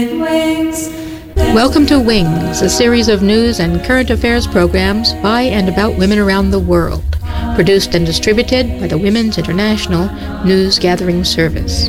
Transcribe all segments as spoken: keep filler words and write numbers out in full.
Welcome to Wings, a series of news and current affairs programs by and about women around the world, produced and distributed by the Women's International News Gathering Service.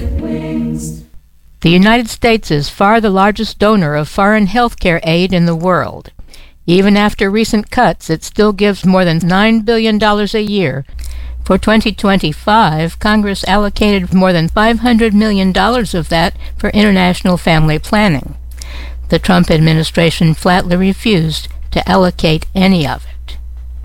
The United States is far the largest donor of foreign healthcare aid in the world. Even after recent cuts, it still gives more than nine billion dollars a year. For twenty twenty-five, Congress allocated more than five hundred million dollars of that for international family planning. The Trump administration flatly refused to allocate any of it.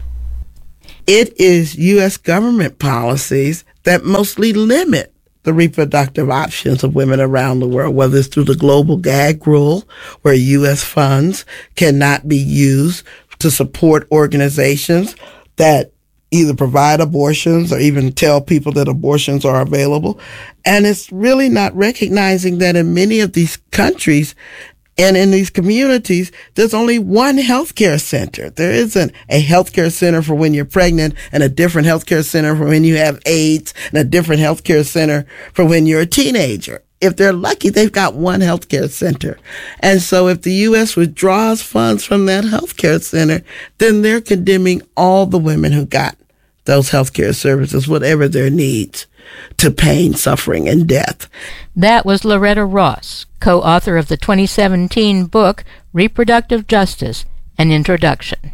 It is U S government policies that mostly limit the reproductive options of women around the world, whether it's through the global gag rule, where U S funds cannot be used to support organizations that either provide abortions or even tell people that abortions are available. And it's really not recognizing that in many of these countries and in these communities, there's only one healthcare center. There isn't a healthcare center for when you're pregnant and a different healthcare center for when you have AIDS and a different healthcare center for when you're a teenager. If they're lucky, they've got one healthcare center. And so if the U S withdraws funds from that healthcare center, then they're condemning all the women who got those healthcare services, whatever their needs, to pain, suffering, and death. That was Loretta Ross, co-author of the twenty seventeen book Reproductive Justice, An Introduction.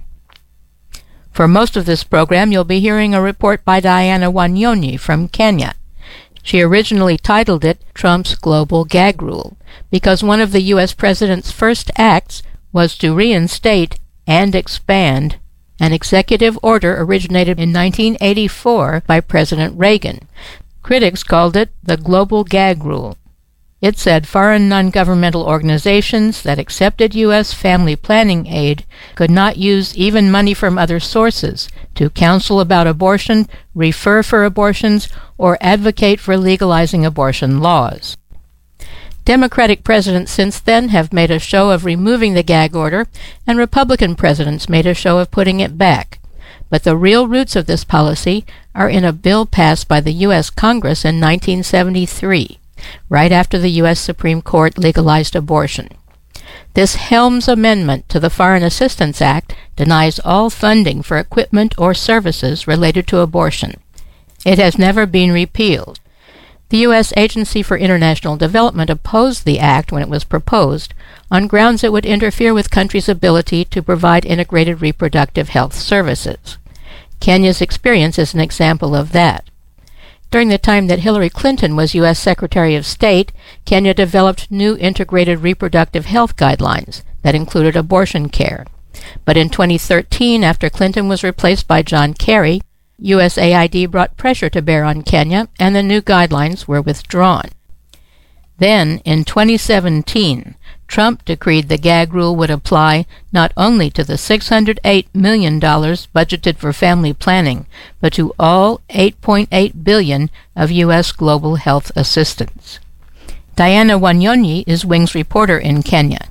For most of this program, you'll be hearing a report by Diana Wanyonyi from Kenya. She originally titled it Trump's Global Gag Rule, because one of the U S president's first acts was to reinstate and expand an executive order originated in nineteen eighty-four by President Reagan. Critics called it the Global Gag Rule. It said foreign non-governmental organizations that accepted U S family planning aid could not use even money from other sources to counsel about abortion, refer for abortions, or advocate for legalizing abortion laws. Democratic presidents since then have made a show of removing the gag order, and Republican presidents made a show of putting it back. But the real roots of this policy are in a bill passed by the U S Congress in nineteen seventy-three, right after the U S Supreme Court legalized abortion. This Helms Amendment to the Foreign Assistance Act denies all funding for equipment or services related to abortion. It has never been repealed. The U S Agency for International Development opposed the act when it was proposed on grounds it would interfere with countries' ability to provide integrated reproductive health services. Kenya's experience is an example of that. During the time that Hillary Clinton was U S Secretary of State, Kenya developed new integrated reproductive health guidelines that included abortion care. But in twenty thirteen, after Clinton was replaced by John Kerry, U S A I D brought pressure to bear on Kenya, and the new guidelines were withdrawn. Then, in twenty seventeen, Trump decreed the gag rule would apply not only to the six hundred eight million dollars budgeted for family planning, but to all eight point eight billion dollars of U S global health assistance. Diana Wanyonyi is Wings reporter in Kenya.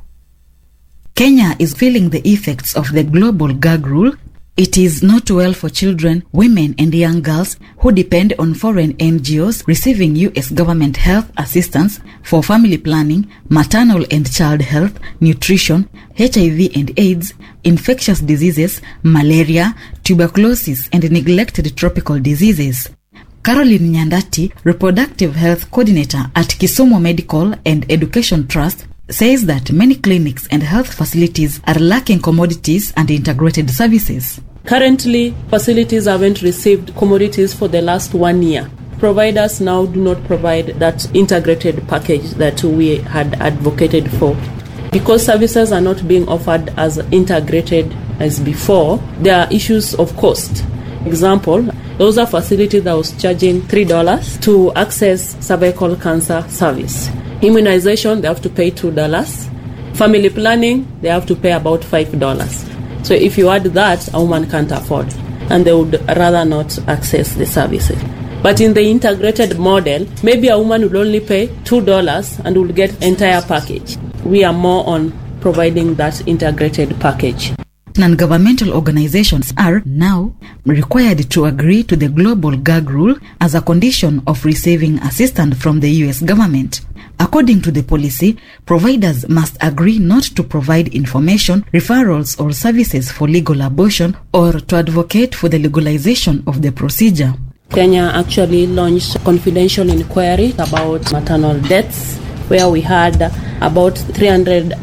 Kenya is feeling the effects of the global gag rule. It is not well for children, women, and young girls who depend on foreign N G Os receiving U S government health assistance for family planning, maternal and child health, nutrition, H I V and AIDS, infectious diseases, malaria, tuberculosis, and neglected tropical diseases. Caroline Nyandati, reproductive health coordinator at Kisumu Medical and Education Trust, says that many clinics and health facilities are lacking commodities and integrated services. Currently, facilities haven't received commodities for the last one year. Providers now do not provide that integrated package that we had advocated for. Because services are not being offered as integrated as before, there are issues of cost. Example, those are facilities that was charging three dollars to access cervical cancer service. Immunization, they have to pay two dollars. Family planning, they have to pay about five dollars. So if you add that, a woman can't afford, and they would rather not access the services. But in the integrated model, maybe a woman will only pay two dollars and will get entire package. We are more on providing that integrated package. Non-governmental organizations are now required to agree to the global gag rule as a condition of receiving assistance from the U S government. According to the policy, providers must agree not to provide information, referrals, or services for legal abortion or to advocate for the legalization of the procedure. Kenya actually launched a confidential inquiry about maternal deaths, where we had about three hundred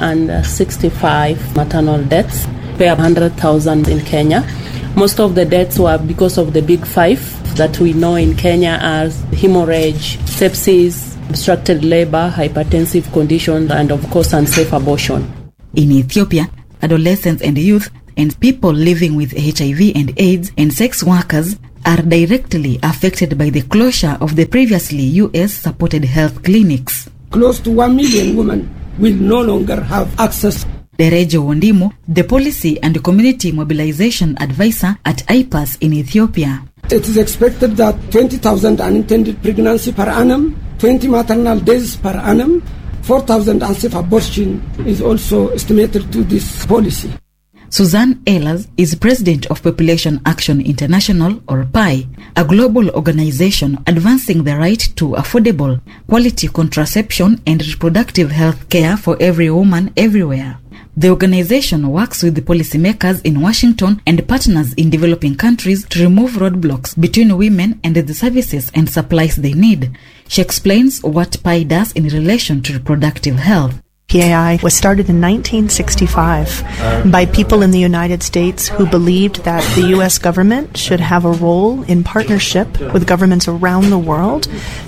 sixty-five maternal deaths per one hundred thousand in Kenya. Most of the deaths were because of the big five that we know in Kenya as hemorrhage, sepsis, obstructed labor, hypertensive condition, and of course unsafe abortion. In Ethiopia, adolescents and youth and people living with H I V and AIDS and sex workers are directly affected by the closure of the previously U S-supported health clinics. Close to one million women will no longer have access. Derejo Wondimu, the Policy and Community Mobilization Advisor at I P A S in Ethiopia. It is expected that twenty thousand unintended pregnancy per annum, twenty maternal deaths per annum, four thousand unsafe abortion is also estimated to this policy. Suzanne Ehlers is president of Population Action International, or P I, a global organization advancing the right to affordable, quality contraception and reproductive health care for every woman everywhere. The organization works with the policymakers in Washington and partners in developing countries to remove roadblocks between women and the services and supplies they need. She explains what P I does in relation to reproductive health. P A I was started in nineteen sixty-five by people in the United States who believed that the U S government should have a role in partnership with governments around the world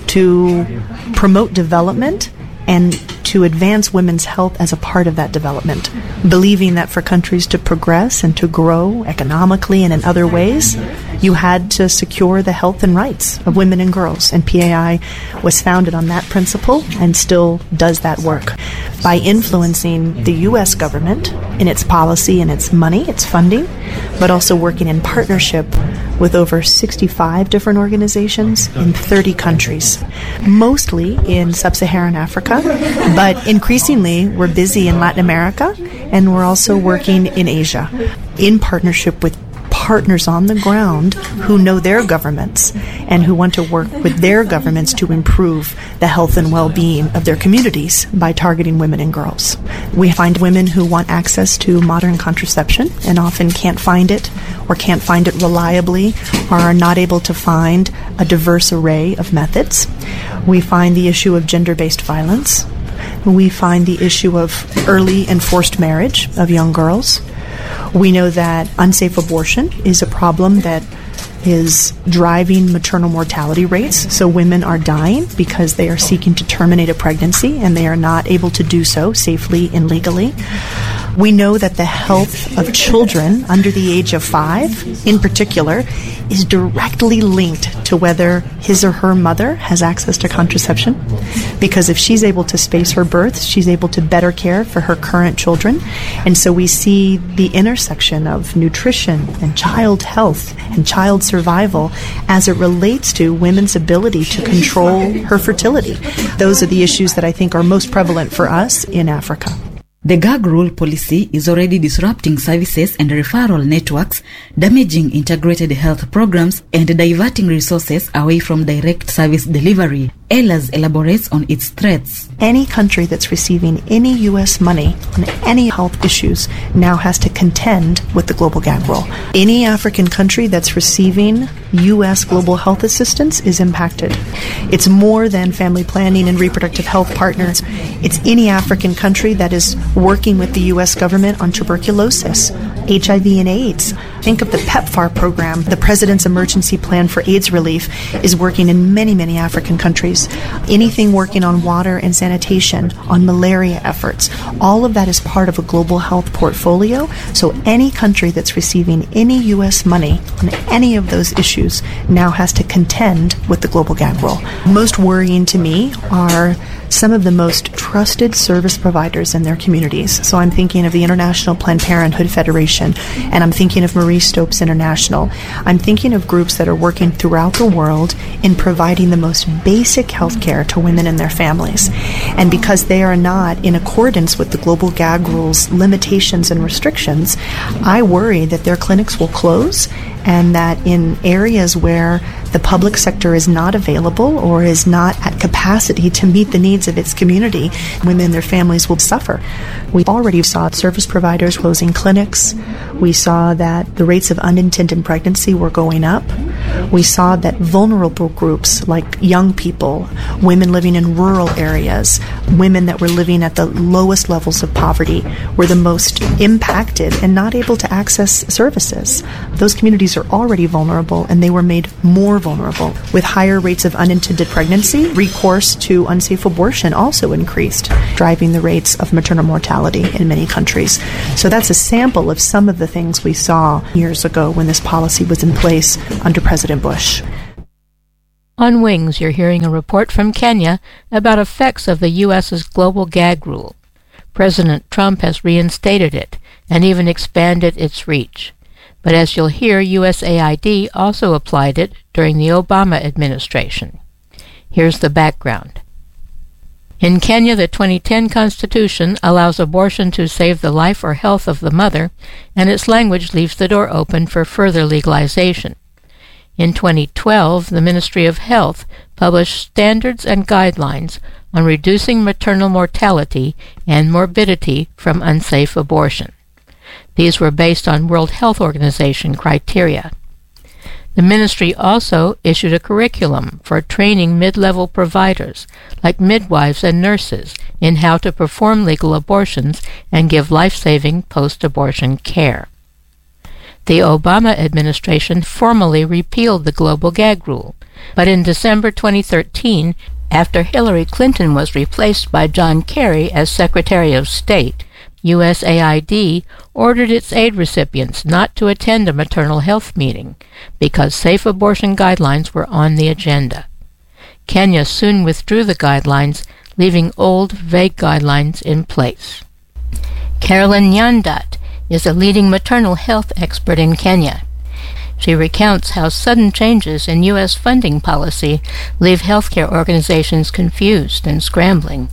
to promote development and to advance women's health as a part of that development, believing that for countries to progress and to grow economically and in other ways, you had to secure the health and rights of women and girls. And P A I was founded on that principle and still does that work by influencing the U S government in its policy and its money, its funding, but also working in partnership with over sixty-five different organizations in thirty countries, mostly in sub-Saharan Africa, but increasingly we're busy in Latin America and we're also working in Asia in partnership with partners on the ground who know their governments and who want to work with their governments to improve the health and well-being of their communities by targeting women and girls. We find women who want access to modern contraception and often can't find it or can't find it reliably or are not able to find a diverse array of methods. We find the issue of gender-based violence. We find the issue of early and forced marriage of young girls. We know that unsafe abortion is a problem that is driving maternal mortality rates. So women are dying because they are seeking to terminate a pregnancy and they are not able to do so safely and legally. We know that the health of children under the age of five, in particular, is directly linked to whether his or her mother has access to contraception. Because if she's able to space her births, she's able to better care for her current children. And so we see the intersection of nutrition and child health and child survival as it relates to women's ability to control her fertility. Those are the issues that I think are most prevalent for us in Africa. The gag rule policy is already disrupting services and referral networks, damaging integrated health programs, and diverting resources away from direct service delivery. Ehlers elaborates on its threats. Any country that's receiving any U S money on any health issues now has to contend with the global gag rule. Any African country that's receiving U S global health assistance is impacted. It's more than family planning and reproductive health partners. It's any African country that is working with the U S government on tuberculosis, H I V and AIDS. Think of the PEPFAR program. The President's Emergency Plan for AIDS Relief is working in many, many African countries. Anything working on water and sanitation, on malaria efforts, all of that is part of a global health portfolio. So any country that's receiving any U S money on any of those issues now has to contend with the global gag rule. Most worrying to me are some of the most trusted service providers in their communities. So I'm thinking of the International Planned Parenthood Federation, and I'm thinking of Marie Stopes International. I'm thinking of groups that are working throughout the world in providing the most basic health care to women and their families. And because they are not in accordance with the global gag rules, limitations and restrictions, I worry that their clinics will close, and that in areas where the public sector is not available or is not at capacity to meet the needs of its community, women and their families will suffer. We already saw service providers closing clinics. We saw that the rates of unintended pregnancy were going up. We saw that vulnerable groups like young people, women living in rural areas, women that were living at the lowest levels of poverty were the most impacted and not able to access services. Those communities are already vulnerable, and they were made more vulnerable. With higher rates of unintended pregnancy, recourse to unsafe abortion also increased, driving the rates of maternal mortality in many countries. So that's a sample of some of the things we saw years ago when this policy was in place under President Bush. On Wings, you're hearing a report from Kenya about effects of the U S's global gag rule. President Trump has reinstated it and even expanded its reach. But as you'll hear, U S A I D also applied it during the Obama administration. Here's the background. In Kenya, the twenty ten Constitution allows abortion to save the life or health of the mother, and its language leaves the door open for further legalization. In twenty twelve, the Ministry of Health published standards and guidelines on reducing maternal mortality and morbidity from unsafe abortion. These were based on World Health Organization criteria. The ministry also issued a curriculum for training mid-level providers, like midwives and nurses, in how to perform legal abortions and give life-saving post-abortion care. The Obama administration formally repealed the global gag rule, but in December twenty thirteen, after Hillary Clinton was replaced by John Kerry as Secretary of State, U S A I D ordered its aid recipients not to attend a maternal health meeting because safe abortion guidelines were on the agenda. Kenya soon withdrew the guidelines, leaving old, vague guidelines in place. Carolyn Nyandat is a leading maternal health expert in Kenya. She recounts how sudden changes in U S funding policy leave healthcare organizations confused and scrambling.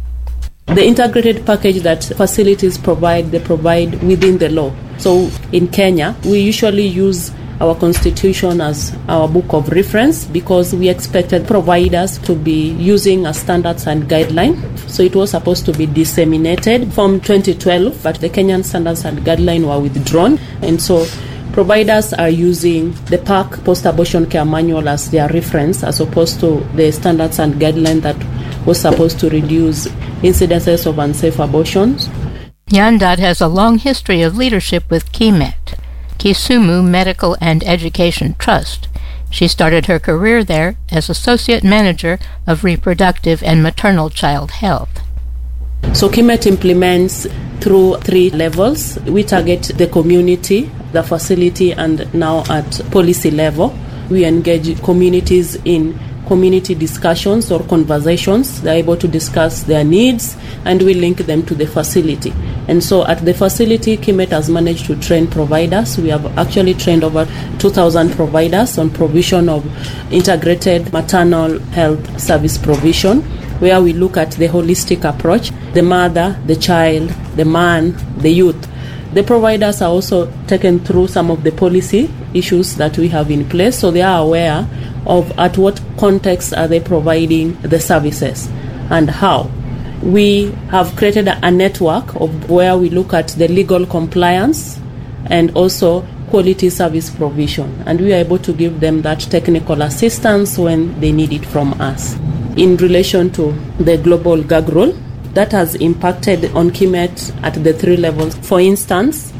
The integrated package that facilities provide, they provide within the law. So in Kenya, we usually use our constitution as our book of reference because we expected providers to be using a standards and guideline. So it was supposed to be disseminated from twenty twelve, but the Kenyan standards and guideline were withdrawn. And so providers are using the P A C post-abortion care manual as their reference as opposed to the standards and guideline that was supposed to reduce incidences of unsafe abortions. Nyandat has a long history of leadership with KeyMet, Kisumu Medical and Education Trust. She started her career there as Associate Manager of Reproductive and Maternal Child Health. So KeyMet implements through three levels. We target the community, the facility, and now at policy level. We engage communities in community discussions or conversations. They're able to discuss their needs, and we link them to the facility. And so at the facility, KeyMet has managed to train providers. We have actually trained over two thousand providers on provision of integrated maternal health service provision, where we look at the holistic approach, the mother, the child, the man, the youth. The providers are also taken through some of the policy issues that we have in place, so they are aware of at what context are they providing the services and how. We have created a network of where we look at the legal compliance and also quality service provision, and we are able to give them that technical assistance when they need it from us. In relation to the global gag rule, that has impacted on KeyMet at the three levels. For instance,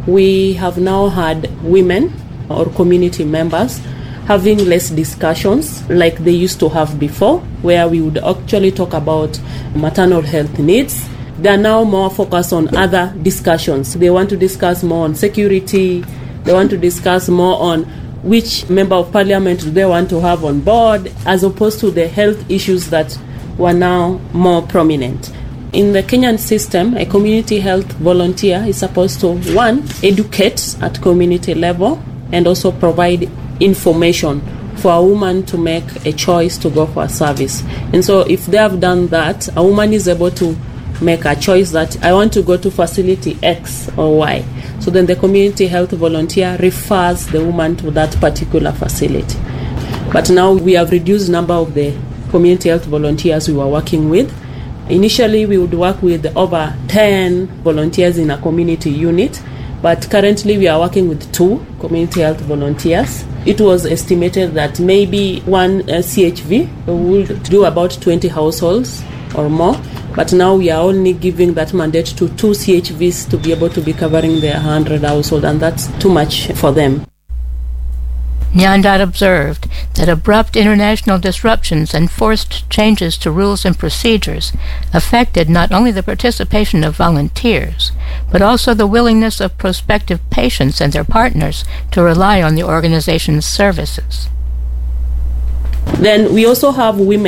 we have now had women or community members having less discussions like they used to have before, where we would actually talk about maternal health needs. They are now more focused on other discussions. They want to discuss more on security. They want to discuss more on which member of parliament do they want to have on board, as opposed to the health issues that were now more prominent. In the Kenyan system, a community health volunteer is supposed to, one, educate at community level and also provide information for a woman to make a choice to go for a service. And so if they have done that, a woman is able to make a choice that I want to go to facility X or Y. So then the community health volunteer refers the woman to that particular facility. But now we have reduced the number of the community health volunteers we were working with. Initially, we would work with over ten volunteers in a community unit, but currently we are working with two community health volunteers. It was estimated that maybe one uh, C H V would do about twenty households or more, but now we are only giving that mandate to two C H Vs to be able to be covering their one hundred households, and that's too much for them. Nyandat observed that abrupt international disruptions and forced changes to rules and procedures affected not only the participation of volunteers, but also the willingness of prospective patients and their partners to rely on the organization's services. Then we also have women